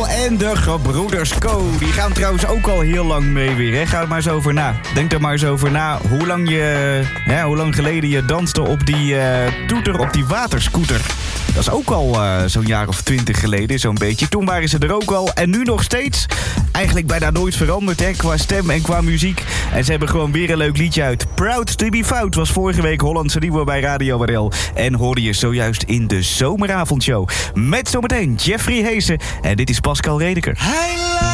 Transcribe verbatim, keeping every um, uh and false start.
Warel en de gebroeders Co. Die gaan trouwens ook al heel lang mee weer. Hè? Ga er maar eens over na. Denk er maar eens over na hoe lang, je, hè, hoe lang geleden je danste op die uh, toeter, op die waterscooter. Dat is ook al uh, zo'n jaar of twintig geleden, zo'n beetje. Toen waren ze er ook al. En nu nog steeds. Eigenlijk bijna nooit veranderd, hè, qua stem en qua muziek. En ze hebben gewoon weer een leuk liedje uit. Proud to be Fout was vorige week Hollandse nieuwe bij Radio W R L. En hoorde je zojuist in de zomeravondshow. Met zometeen Jeffrey Heesen. En dit is Pascal Redeker. Hij